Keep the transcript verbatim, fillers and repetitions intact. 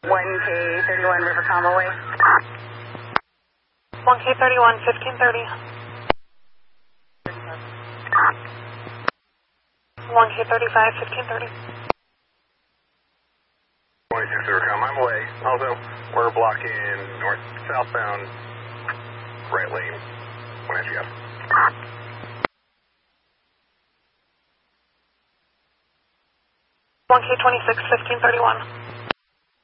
one K thirty-one River Combo Way. one K thirty-one, fifteen thirty. one K thirty-five, fifteen thirty. twenty-six River Combo, I'm away. Also, we're blocking north southbound right lane. one S G F. one K twenty-six, fifteen thirty-one.